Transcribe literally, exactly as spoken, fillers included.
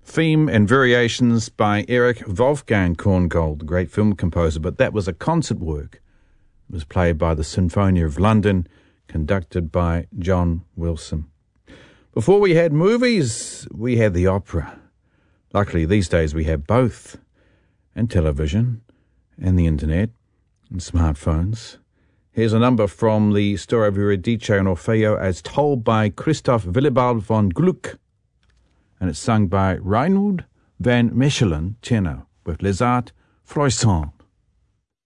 theme and variations by Erich Wolfgang Korngold, the great film composer, but that was a concert work. It was played by the Sinfonia of London, conducted by John Wilson. Before we had movies, we had the opera. Luckily, these days we have both, and television, and the internet, and smartphones. Here's a number from the story of Eurydice and Orfeo as told by Christoph Willibald von Gluck, and it's sung by Reinhold van Mechelen, tenor, with Les Arts Florissants.